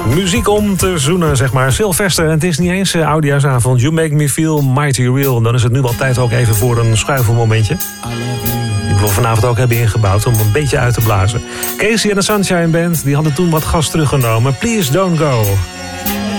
Muziek om te zoenen, zeg maar. Sylvester, en het is niet eens oudejaarsavond. You make me feel mighty real. Dan is het nu wel tijd ook even voor een schuifelmomentje. Die we vanavond ook hebben ingebouwd om een beetje uit te blazen. Casey en de Sunshine Band, die hadden toen wat gas teruggenomen. Please don't go.